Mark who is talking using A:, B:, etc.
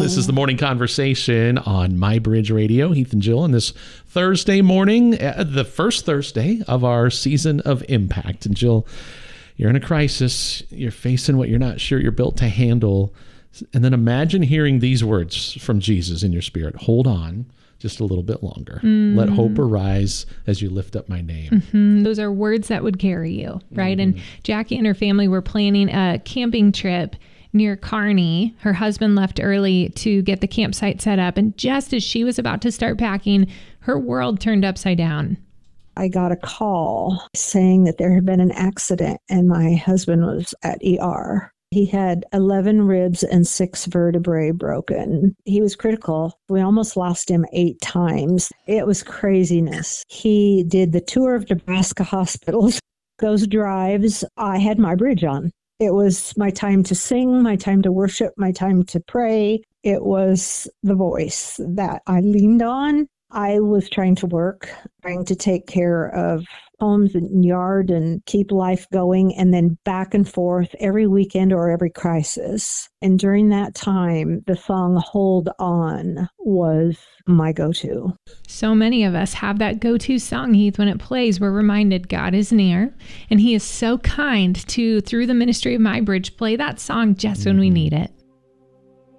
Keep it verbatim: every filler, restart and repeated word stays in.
A: This is the Morning Conversation on My Bridge Radio. Heath and Jill on this Thursday morning, uh, the first Thursday of our season of Impact. And Jill, you're in a crisis. You're facing what you're not sure you're built to handle. And then imagine hearing these words from Jesus in your spirit. Hold on just a little bit longer. Mm. Let hope arise as you lift up my name.
B: Mm-hmm. Those are words that would carry you, right? Mm-hmm. And Jackie and her family were planning a camping trip near Kearney. Her husband left early to get the campsite set up. And just as she was about to start packing, her world turned upside down.
C: I got a call saying that there had been an accident and my husband was at E R. He had eleven ribs and six vertebrae broken. He was critical. We almost lost him eight times. It was craziness. He did the tour of Nebraska hospitals. Those drives, I had my bridge on. It was my time to sing, my time to worship, my time to pray. It was the voice that I leaned on. I was trying to work, trying to take care of homes and yard and keep life going, and then back and forth every weekend or every crisis. And during that time, the song Hold On was my go-to.
B: So many of us have that go-to song, Heath. When it plays, we're reminded God is near, and he is so kind to, through the ministry of My Bridge, play that song just when we need it.